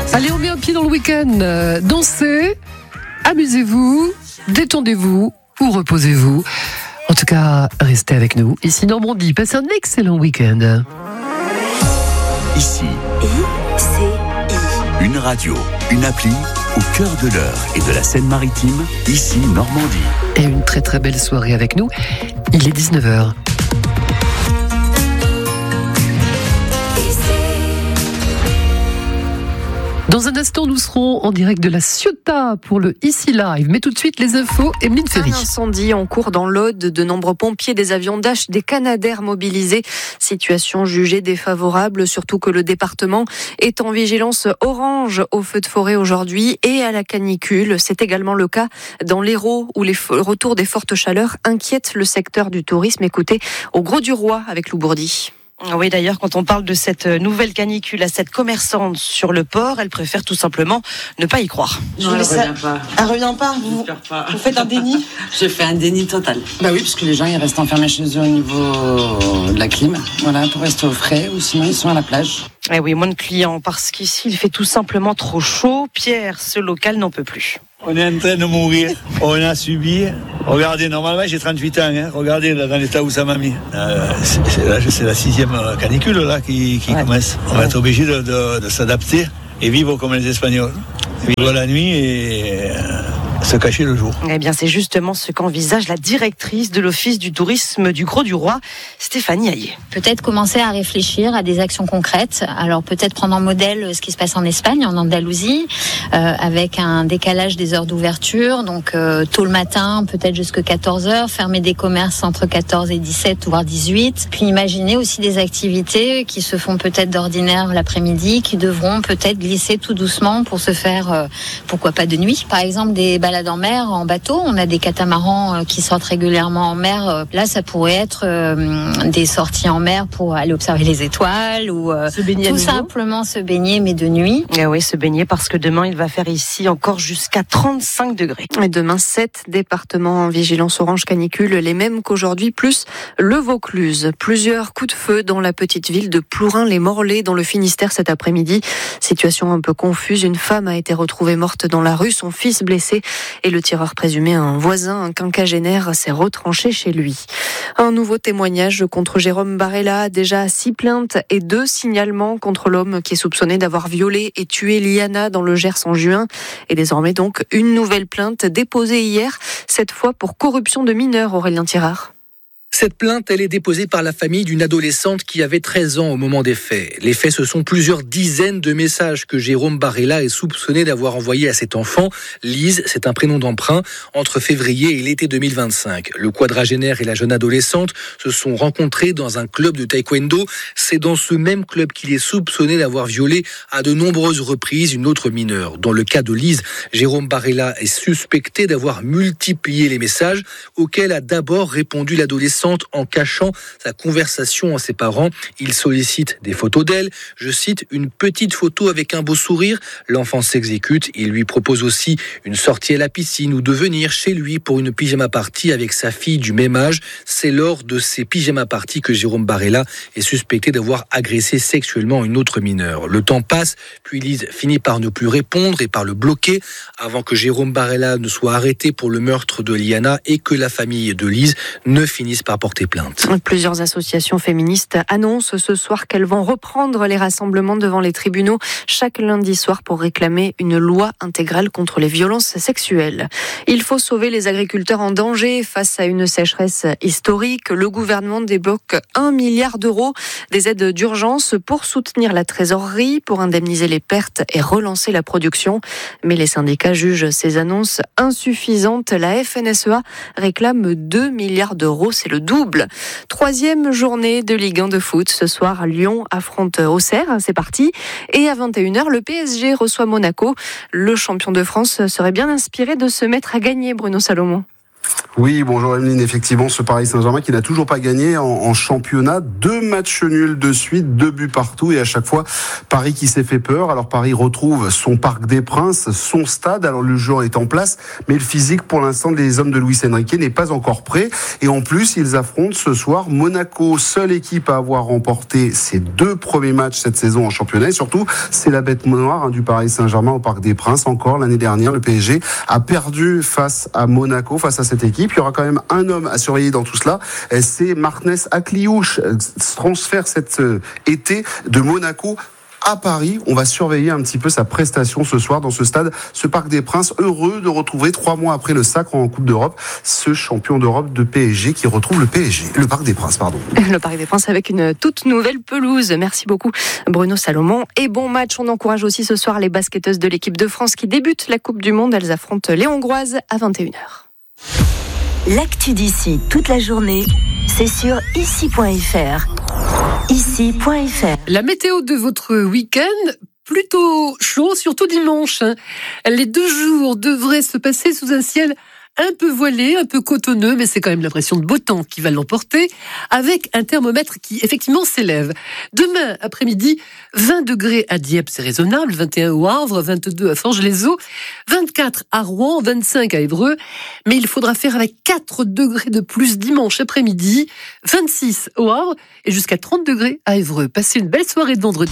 Allez, on met un pied dans le week-end. Dansez, amusez-vous, détendez-vous ou reposez-vous. En tout cas, restez avec nous. Ici Normandie, passez un excellent week-end. Ici, une radio, une appli au cœur de l'Eure et de la Seine-Maritime. Ici Normandie. Et une très très belle soirée avec nous. Il est 19h. Dans un instant, nous serons en direct de la Ciotat pour le Ici Live. Mais tout de suite, les infos, Emeline Ferry. Un incendie en cours dans l'Aude, de nombreux pompiers, des avions Dash, des Canadair mobilisés. Situation jugée défavorable, surtout que le département est en vigilance orange aux feux de forêt aujourd'hui et à la canicule. C'est également le cas dans l'Hérault où les retours des fortes chaleurs inquiètent le secteur du tourisme. Écoutez, au Grau-du-Roi avec Lou Bourdi. Oui, d'ailleurs, quand on parle de cette nouvelle canicule à cette commerçante sur le port, elle préfère tout simplement ne pas y croire. Non, elle revient pas. Elle revient pas. Vous faites un déni? Je fais un déni total. Bah oui, parce que les gens, ils restent enfermés chez eux au niveau de la clim. Voilà, pour rester au frais, ou sinon ils sont à la plage. Eh oui, moins de clients, parce qu'ici, il fait tout simplement trop chaud. Pierre, ce local n'en peut plus. On est en train de mourir, on a subi. Regardez, normalement j'ai 38 ans, regardez là, dans l'état où ça m'a mis. C'est la 6e canicule là, qui commence. On va être obligé de s'adapter et vivre comme les Espagnols. Vivre la nuit et se cacher le jour. Eh bien, c'est justement ce qu'envisage la directrice de l'Office du tourisme du Grau-du-Roi, Stéphanie Hayet. Peut-être commencer à réfléchir à des actions concrètes. Alors peut-être prendre en modèle ce qui se passe en Espagne, en Andalousie, avec un décalage des heures d'ouverture. Donc tôt le matin, peut-être jusqu'à 14h, fermer des commerces entre 14 et 17, voire 18. Puis imaginer aussi des activités qui se font peut-être d'ordinaire l'après-midi, qui devront peut-être glisser tout doucement pour se faire, pourquoi pas de nuit. Par exemple, des balades en mer, en bateau. On a des catamarans qui sortent régulièrement en mer. Là, ça pourrait être des sorties en mer pour aller observer les étoiles ou se baigner tout simplement se baigner, mais de nuit. Et oui, se baigner parce que demain, il va faire ici encore jusqu'à 35 degrés. Et demain, 7 départements en vigilance orange canicule, les mêmes qu'aujourd'hui, plus le Vaucluse. Plusieurs coups de feu dans la petite ville de Plourin-les-Morlaix, dans le Finistère cet après-midi. Situation un peu confuse. Une femme a été retrouvée morte dans la rue, son fils blessé. Et le tireur présumé, un voisin, un quinquagénaire, s'est retranché chez lui. Un nouveau témoignage contre Jérôme Barella, déjà 6 plaintes et 2 signalements contre l'homme qui est soupçonné d'avoir violé et tué Liana dans le Gers en juin. Et désormais donc une nouvelle plainte déposée hier, cette fois pour corruption de mineurs, Aurélien Tirard. Cette plainte, elle est déposée par la famille d'une adolescente qui avait 13 ans au moment des faits. Les faits, ce sont plusieurs dizaines de messages que Jérôme Barella est soupçonné d'avoir envoyés à cet enfant. Lise, c'est un prénom d'emprunt, entre février et l'été 2025. Le quadragénaire et la jeune adolescente se sont rencontrés dans un club de taekwondo. C'est dans ce même club qu'il est soupçonné d'avoir violé à de nombreuses reprises une autre mineure. Dans le cas de Lise, Jérôme Barella est suspecté d'avoir multiplié les messages auxquels a d'abord répondu l'adolescente en cachant sa conversation à ses parents. Il sollicite des photos d'elle. Je cite, une petite photo avec un beau sourire. L'enfant s'exécute. Il lui propose aussi une sortie à la piscine ou de venir chez lui pour une pyjama party avec sa fille du même âge. C'est lors de ces pyjama parties que Jérôme Barella est suspecté d'avoir agressé sexuellement une autre mineure. Le temps passe, puis Lise finit par ne plus répondre et par le bloquer avant que Jérôme Barella ne soit arrêté pour le meurtre de Liana et que la famille de Lise ne finisse par porter plainte. Plusieurs associations féministes annoncent ce soir qu'elles vont reprendre les rassemblements devant les tribunaux chaque lundi soir pour réclamer une loi intégrale contre les violences sexuelles. Il faut sauver les agriculteurs en danger face à une sécheresse historique. Le gouvernement débloque 1 milliard d'euros des aides d'urgence pour soutenir la trésorerie, pour indemniser les pertes et relancer la production. Mais les syndicats jugent ces annonces insuffisantes. La FNSEA réclame 2 milliards d'euros. C'est le double. 3e journée de Ligue 1 de foot. Ce soir, Lyon affronte Auxerre. C'est parti. Et à 21h, le PSG reçoit Monaco. Le champion de France serait bien inspiré de se mettre à gagner, Bruno Salomon. Oui, bonjour Emeline. Effectivement, ce Paris Saint-Germain qui n'a toujours pas gagné en championnat. 2 matchs nuls de suite, 2 buts partout et à chaque fois, Paris qui s'est fait peur. Alors Paris retrouve son Parc des Princes, son stade. Alors le jeu est en place, mais le physique pour l'instant des hommes de Luis Enrique n'est pas encore prêt. Et en plus, ils affrontent ce soir Monaco, seule équipe à avoir remporté ses 2 premiers matchs cette saison en championnat. Et surtout, c'est la bête noire du Paris Saint-Germain au Parc des Princes. Encore l'année dernière, le PSG a perdu face à Monaco, face à cette équipe. Il y aura quand même un homme à surveiller dans tout cela, c'est Martinez Akliouche, transfert cet été de Monaco à Paris. On va surveiller un petit peu sa prestation ce soir dans ce stade, ce Parc des Princes, heureux de retrouver 3 mois après le sacre en Coupe d'Europe, ce champion d'Europe de PSG qui retrouve le Parc des Princes, pardon. Le Parc des Princes avec une toute nouvelle pelouse. Merci beaucoup Bruno Salomon. Et bon match, on encourage aussi ce soir les basketteuses de l'équipe de France qui débutent la Coupe du Monde. Elles affrontent les Hongroises à 21h. L'actu d'ici toute la journée, c'est sur ici.fr. Ici.fr. La météo de votre week-end, plutôt chaud, surtout dimanche. Les 2 jours devraient se passer sous un ciel un peu voilé, un peu cotonneux, mais c'est quand même l'impression de beau temps qui va l'emporter, avec un thermomètre qui effectivement s'élève. Demain après-midi, 20 degrés à Dieppe, c'est raisonnable, 21 au Havre, 22 à Forges-les-Eaux, 24 à Rouen, 25 à Évreux, mais il faudra faire avec 4 degrés de plus dimanche après-midi, 26 au Havre et jusqu'à 30 degrés à Évreux. Passez une belle soirée de vendredi.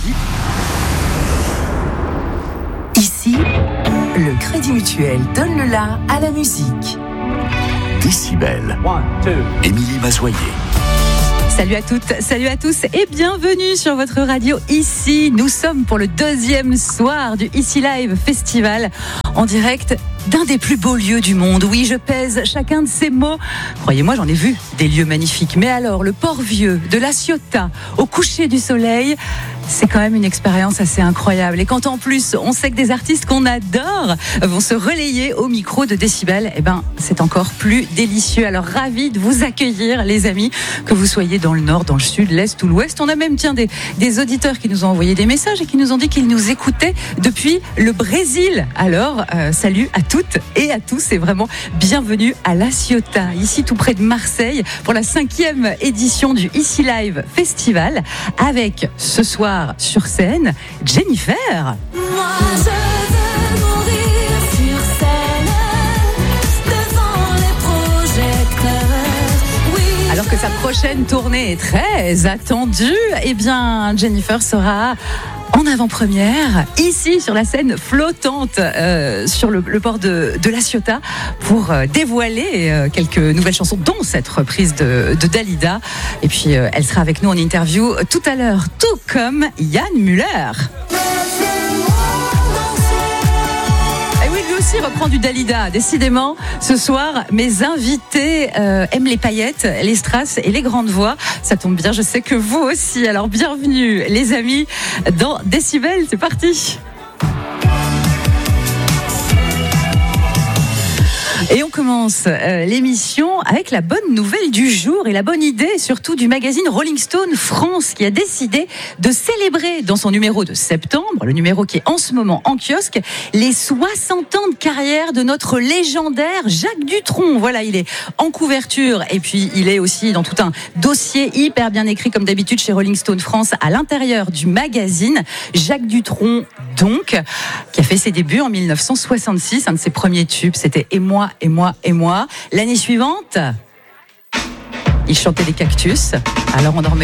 Ici, le Crédit Mutuel donne le la à la musique. Décibel. Émilie Mazoyer. Salut à toutes, salut à tous et bienvenue sur votre radio Ici. Nous sommes pour le 2e soir du Ici Live Festival en direct d'un des plus beaux lieux du monde. Oui, je pèse chacun de ces mots. Croyez-moi, j'en ai vu des lieux magnifiques. Mais alors, le Port-Vieux de La Ciotat au coucher du soleil, c'est quand même une expérience assez incroyable. Et quand en plus, on sait que des artistes qu'on adore vont se relayer au micro de Décibel, eh ben, c'est encore plus délicieux. Alors, ravi de vous accueillir, les amis, que vous soyez dans le nord, dans le sud, l'est ou l'ouest. On a même, des auditeurs qui nous ont envoyé des messages et qui nous ont dit qu'ils nous écoutaient depuis le Brésil. Alors, salut à toutes et à tous et vraiment bienvenue à La Ciotat, ici tout près de Marseille, pour la 5e édition du Ici Live Festival, avec ce soir sur scène, Jennifer. Moi, je veux mourir sur scène, devant les projecteurs. Oui, alors que sa prochaine tournée est très attendue, eh bien, Jennifer sera en avant-première, ici sur la scène flottante sur le port de La Ciotat pour dévoiler quelques nouvelles chansons, dont cette reprise de Dalida. Et puis elle sera avec nous en interview tout à l'heure, tout comme Yann Müller. Et oui, lui aussi reprend du Dalida. Décidément, ce soir, mes invités aiment les paillettes, les strass et les grandes voix. Ça tombe bien, je sais que vous aussi. Alors bienvenue les amis dans Décibel, c'est parti. Et on commence l'émission avec la bonne nouvelle du jour et la bonne idée surtout du magazine Rolling Stone France qui a décidé de célébrer dans son numéro de septembre, le numéro qui est en ce moment en kiosque, les 60 ans de carrière de notre légendaire Jacques Dutronc. Voilà, il est en couverture et puis il est aussi dans tout un dossier hyper bien écrit comme d'habitude chez Rolling Stone France à l'intérieur du magazine. Jacques Dutronc donc, qui a fait ses débuts en 1966, un de ses premiers tubes, c'était Et moi, et moi, et moi. L'année suivante, il chantait des cactus, alors on dormait